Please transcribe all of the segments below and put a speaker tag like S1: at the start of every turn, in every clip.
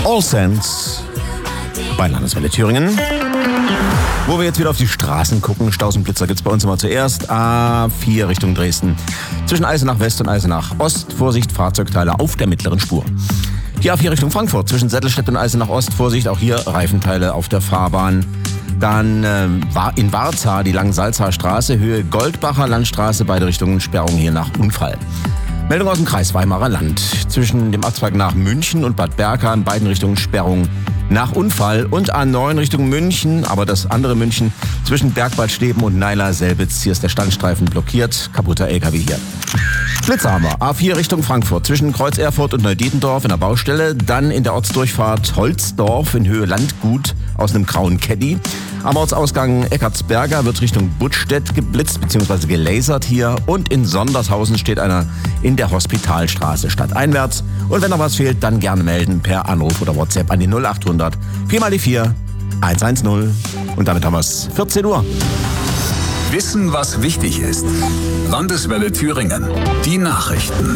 S1: All Saints bei Landeswelle Thüringen. Wo wir jetzt wieder auf die Straßen gucken, Staus und Blitzer gibt es bei uns immer zuerst. A4 Richtung Dresden. Zwischen Eisenach West und Eisenach Ost. Vorsicht, Fahrzeugteile auf der mittleren Spur. Die A4 Richtung Frankfurt. Zwischen Sättelstedt und Eisenach Ost. Vorsicht, auch hier Reifenteile auf der Fahrbahn. Dann in Warzach die Langensalzer Straße, Höhe Goldbacher Landstraße, beide Richtungen Sperrung hier nach Unfall. Meldung aus dem Kreis Weimarer Land. Zwischen dem Abzweig nach München und Bad Berka in beiden Richtungen Sperrung nach Unfall. Und A9 Richtung München, aber das andere München, zwischen Bergbad Steben und Neiler-Selbitz. Hier ist der Standstreifen blockiert, kaputter LKW hier. Blitzer haben wir. A4 Richtung Frankfurt, zwischen Kreuz Erfurt und Neudietendorf in der Baustelle. Dann in der Ortsdurchfahrt Holzdorf in Höhe Landgut aus einem grauen Caddy. Am Ortsausgang Eckartsberger wird Richtung Buttstedt geblitzt bzw. gelasert hier. Und in Sondershausen steht einer in der Hospitalstraße stadteinwärts. Und wenn noch was fehlt, dann gerne melden per Anruf oder WhatsApp an die 0800 4x4 110. Und damit haben wir es 14 Uhr.
S2: Wissen, was wichtig ist. Landeswelle Thüringen. Die Nachrichten.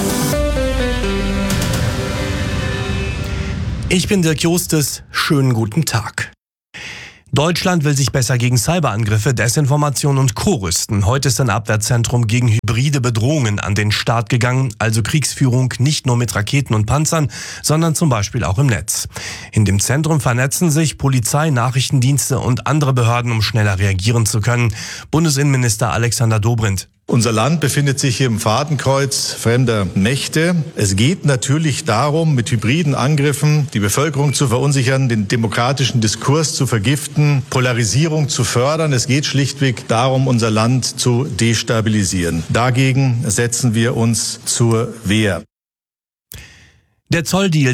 S3: Ich bin Dirk Justes. Schönen guten Tag. Deutschland will sich besser gegen Cyberangriffe, Desinformation und Co. rüsten. Heute ist ein Abwehrzentrum gegen hybride Bedrohungen an den Start gegangen, also Kriegsführung nicht nur mit Raketen und Panzern, sondern zum Beispiel auch im Netz. In dem Zentrum vernetzen sich Polizei, Nachrichtendienste und andere Behörden, um schneller reagieren zu können. Bundesinnenminister Alexander Dobrindt.
S4: Unser Land befindet sich hier im Fadenkreuz fremder Mächte. Es geht natürlich darum, mit hybriden Angriffen die Bevölkerung zu verunsichern, den demokratischen Diskurs zu vergiften, Polarisierung zu fördern. Es geht schlichtweg darum, unser Land zu destabilisieren. Dagegen setzen wir uns zur Wehr.
S3: Der Zolldeal